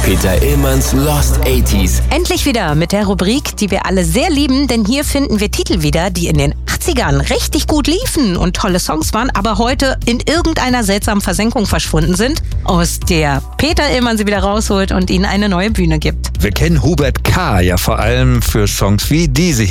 Peter Illmanns Lost 80s. Endlich wieder mit der Rubrik, die wir alle sehr lieben, denn hier finden wir Titel wieder, die in den 80ern richtig gut liefen und tolle Songs waren, aber heute in irgendeiner seltsamen Versenkung verschwunden sind, aus der Peter Illmann sie wieder rausholt und ihnen eine neue Bühne gibt. Wir kennen Hubert K. ja vor allem für Songs wie diese hier.